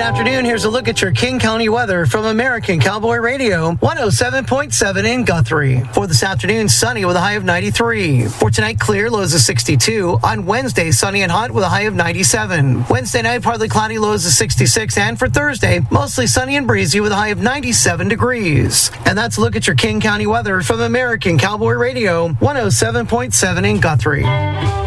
afternoon, here's a look at your King County weather from American Cowboy Radio, 107.7 in Guthrie. For this afternoon, sunny with a high of 93. For tonight, clear, lows of 62. On Wednesday, sunny and hot with a high of 97. Wednesday night, partly cloudy, lows of 66. And for Thursday, mostly sunny and breezy with a high of 97 degrees. And that's a look at your King County weather from American Cowboy Radio, 107.7 in Guthrie.